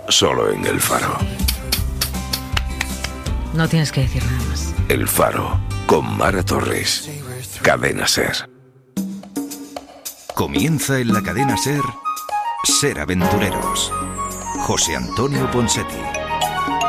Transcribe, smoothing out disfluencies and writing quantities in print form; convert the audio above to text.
solo en El Faro. No tienes que decir nada más. El Faro, con Mara Torres. Cadena SER. Comienza en la cadena SER, Ser Aventureros. José Antonio Ponseti.